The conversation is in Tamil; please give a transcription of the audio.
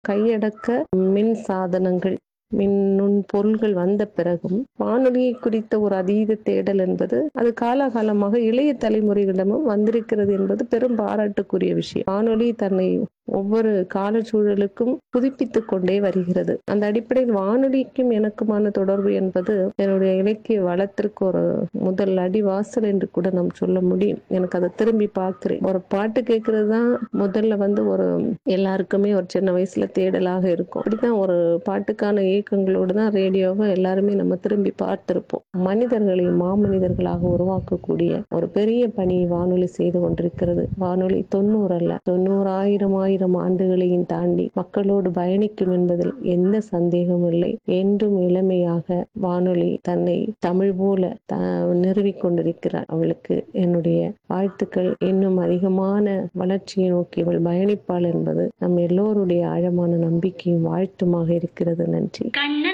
கையடக்க மின் சாதனங்கள், மின் பொருள்கள் வந்த பிறகும் வானொலியை குறித்த ஒரு அதீத தேடல் என்பது அது காலாகாலமாக இளைய தலைமுறைகளிடமும் வந்திருக்கிறது என்பது பெரும் பாராட்டுக்குரிய விஷயம். வானொலி தன்னை ஒவ்வொரு காலச்சூழலுக்கும் புதுப்பித்துக் கொண்டே வருகிறது. அந்த அடிப்படையில் வானொலிக்கும் எனக்குமான தொடர்பு என்பது என்னுடைய இலக்கிய வளத்திற்கு ஒரு முதல் அடிவாசல் என்று கூட நாம் சொல்ல முடியும். எனக்கு அதை திரும்பி பார்க்கிறேன். ஒரு பாட்டு கேட்கறது தான் முதல்ல ஒரு எல்லாருக்குமே ஒரு சின்ன வயசுல தேடலாக இருக்கும். அப்படித்தான் ஒரு பாட்டுக்கான இயக்கங்களோடு தான் ரேடியோவை எல்லாருமே நம்ம திரும்பி பார்த்திருப்போம். மனிதர்களை மாமனிதர்களாக உருவாக்கக்கூடிய ஒரு பெரிய பணி வானொலி செய்து கொண்டிருக்கிறது. வானொலி 90 அல்ல, 90,000 ஆண்டுகளையும் தாண்டி மக்களோடு பயணிக்கும் என்பதில் எந்த சந்தேகமும் இல்லை. என்றும் இளமையாக வானொலி தன்னை தமிழ் போல நிறுவிக் கொண்டிருக்கிறார். அவளுக்கு என்னுடைய வாழ்த்துக்கள். இன்னும் அதிகமான வளர்ச்சியை நோக்கி அவள் பயணிப்பாள் என்பது நம் எல்லோருடைய ஆழமான நம்பிக்கையும் வாழ்த்துமாக இருக்கிறது. நன்றி.